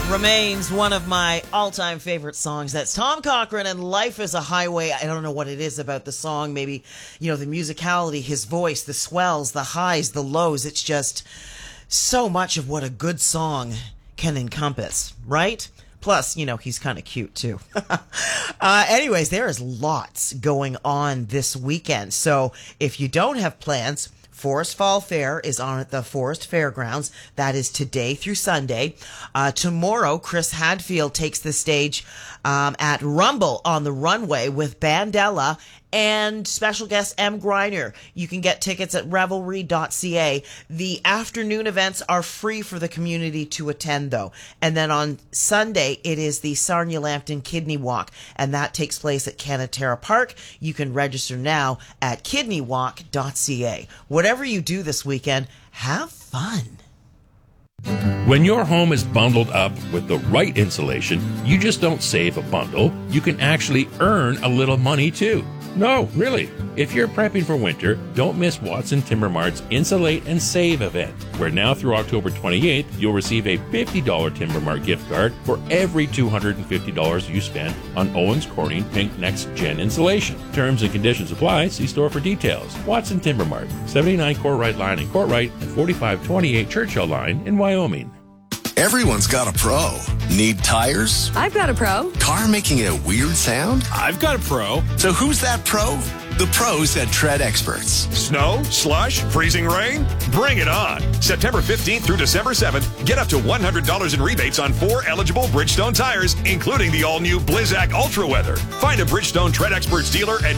Remains one of my all-time favorite songs. That's Tom Cochrane and Life is a Highway. I don't know what it is about the song. Maybe, the musicality, his voice, the swells, the highs, the lows. It's just so much of what a good song can encompass, right? Plus, he's kind of cute too. Anyways, there is lots going on this weekend. So if you don't have plans, Forest Fall Fair is on at the Forest Fairgrounds. That is today through Sunday. Tomorrow, Chris Hadfield takes the stage at Rumble on the Runway with Bandella and special guest M. Griner. You can get tickets at revelry.ca. The afternoon events are free for the community to attend, though. And then on Sunday, it is the Sarnia Lambton Kidney Walk, and that takes place at Canaterra Park. You can register now at kidneywalk.ca. Whatever you do this weekend, have fun. When your home is bundled up with the right insulation, you just don't save a bundle. You can actually earn a little money, too. No, really. If you're prepping for winter, don't miss Watson Timber Mart's Insulate and Save event, where now through October 28th, you'll receive a $50 Timber Mart gift card for every $250 you spend on Owens Corning Pink Next Gen insulation. Terms and conditions apply. See store for details. Watson Timber Mart, 79 Courtright Line in Courtright and 4528 Churchill Line in Wyoming. Everyone's got a pro. Need tires? I've got a pro. Car making a weird sound? I've got a pro. So who's that pro? The pros at Tread Experts. Snow, slush, freezing rain? Bring it on. September 15th through December 7th, get up to $100 in rebates on 4 eligible Bridgestone tires, including the all-new Blizzak Ultra Weather. Find a Bridgestone Tread Experts dealer at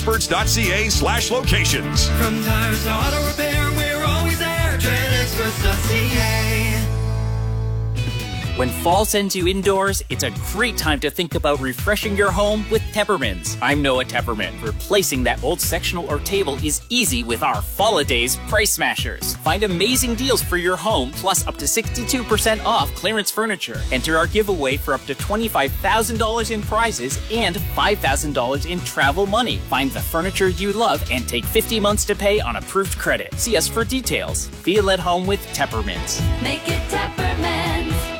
treadexperts.ca/locations. From tires to auto repair, we're always there. treadexperts.ca. When fall sends you indoors, it's a great time to think about refreshing your home with Teppermans. I'm Noah Tepperman. Replacing that old sectional or table is easy with our Fall-A-Days Price Smashers. Find amazing deals for your home, plus up to 62% off clearance furniture. Enter our giveaway for up to $25,000 in prizes and $5,000 in travel money. Find the furniture you love and take 50 months to pay on approved credit. See us for details. Feel at home with Teppermans. Make it Teppermans.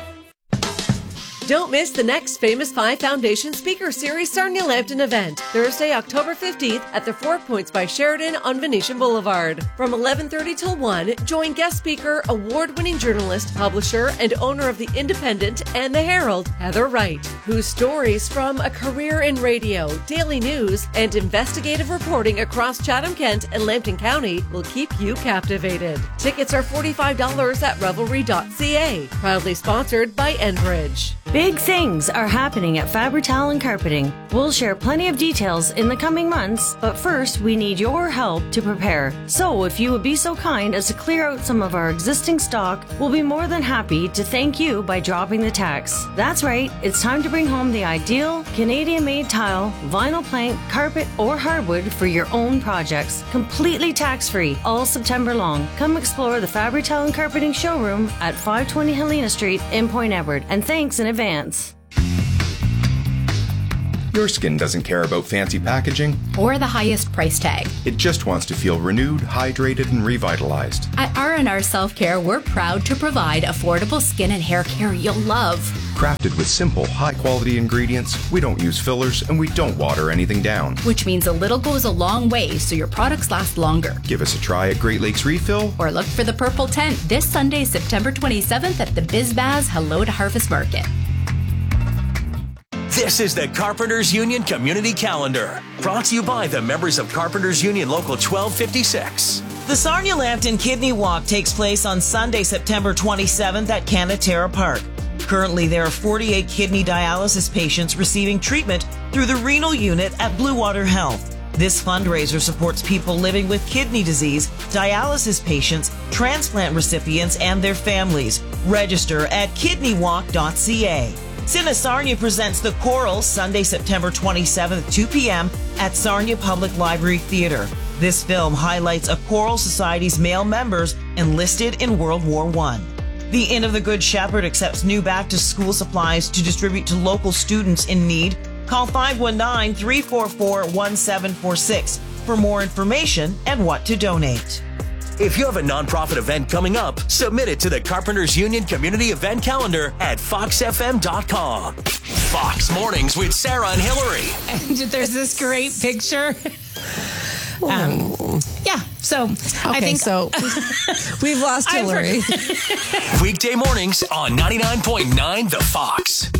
Don't miss the next Famous 5 Foundation Speaker Series Sarnia Lambton event, Thursday, October 15th at the 4 Points by Sheridan on Venetian Boulevard. From 11:30 till 1, join guest speaker, award-winning journalist, publisher, and owner of The Independent and The Herald, Heather Wright, whose stories from a career in radio, daily news, and investigative reporting across Chatham-Kent and Lambton County will keep you captivated. Tickets are $45 at revelry.ca, proudly sponsored by Enbridge. Big things are happening at Fabri-Tal and Carpeting. We'll share plenty of details in the coming months, but first we need your help to prepare. So if you would be so kind as to clear out some of our existing stock, we'll be more than happy to thank you by dropping the tax. That's right, it's time to bring home the ideal Canadian-made tile, vinyl plank, carpet, or hardwood for your own projects. Completely tax-free all September long. Come explore the Fabri-Tal and Carpeting showroom at 520 Helena Street in Point Edward. And thanks in advance. Your skin doesn't care about fancy packaging or the highest price tag. It just wants to feel renewed, hydrated, and revitalized. At R&R Self-Care, we're proud to provide affordable skin and hair care you'll love. Crafted with simple, high-quality ingredients, we don't use fillers, and we don't water anything down. Which means a little goes a long way, so your products last longer. Give us a try at Great Lakes Refill. Or look for the Purple Tent this Sunday, September 27th at the BizBaz Hello to Harvest Market. This is the Carpenters Union Community Calendar, brought to you by the members of Carpenters Union Local 1256. The Sarnia Lambton Kidney Walk takes place on Sunday, September 27th at Canaterra Park. Currently, there are 48 kidney dialysis patients receiving treatment through the renal unit at Blue Water Health. This fundraiser supports people living with kidney disease, dialysis patients, transplant recipients, and their families. Register at kidneywalk.ca. Cine Sarnia presents The Coral Sunday, September 27th at 2 p.m. at Sarnia Public Library Theater. This film highlights a Coral Society's male members enlisted in World War I. The Inn of the Good Shepherd accepts new back-to-school supplies to distribute to local students in need. Call 519-344-1746 for more information and what to donate. If you have a nonprofit event coming up, submit it to the Carpenters Union Community Event Calendar at foxfm.com. Fox Mornings with Sarah and Hillary. And there's this great picture. So I think so. We've lost Hillary. Weekday mornings on 99.9 The Fox.